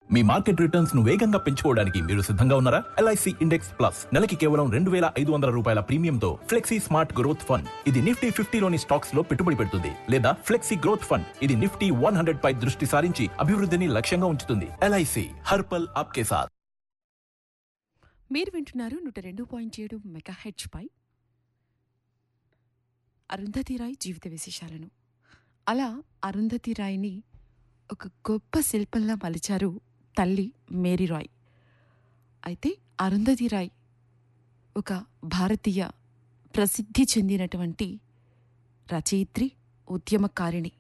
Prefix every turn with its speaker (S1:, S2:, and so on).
S1: మీ market returns ను వేగంగా పెంచుకోవడానికి మీరు సిద్ధంగా ఉన్నారా? ఎల్ఐసి ఇండెక్స్ ప్లస్ నెలకి కేవలం 2,500 రూపాయల ప్రీమియంతో ఫ్లెక్సీ స్మార్ట్ గ్రోత్ ఫండ్. ఇది నిఫ్టీ 50లోని స్టాక్స్ లో పెట్టుబడి పెడుతుంది. లేదా ఫ్లెక్సీ గ్రోత్ ఫండ్, ఇది నిఫ్టీ 100 పై దృష్టి సారించి అభివృద్ధిని లక్ష్యంగా ఉంచుతుంది. ఎల్ఐసి హర్పల్ ఆప్కే సాథ్.
S2: మీరు వింటున్నారు 102.7 మెగాహెర్ట్జ్ పై అరుంధతి రాయ్ జీవిత విశేషాలను. అలా అరుంధతి రాయ్ని ఒక గొప్ప శిల్పంలా మలిచారు తల్లి మేరీ రాయ్. అయితే అరుంధతి రాయ్ ఒక భారతీయ ప్రసిద్ధి చెందినటువంటి రచయిత్రి, ఉద్యమకారిణి.